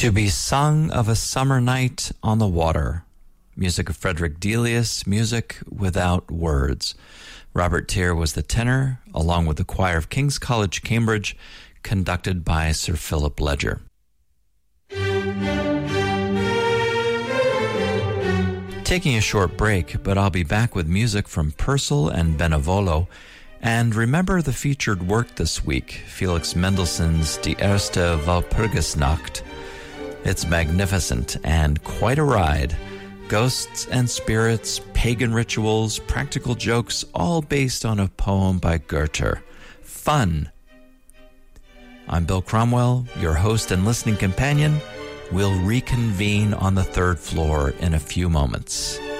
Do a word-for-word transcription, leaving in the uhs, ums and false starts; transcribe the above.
To be sung of a summer night on the water. Music of Frederick Delius, music without words. Robert Teare was the tenor, along with the choir of King's College, Cambridge, conducted by Sir Philip Ledger. Taking a short break, but I'll be back with music from Purcell and Benevolo. And remember the featured work this week, Felix Mendelssohn's Die erste Walpurgisnacht. It's magnificent and quite a ride. Ghosts and spirits, pagan rituals, practical jokes, all based on a poem by Goethe. Fun. I'm Bill Cromwell, your host and listening companion. We'll reconvene on the third floor in a few moments.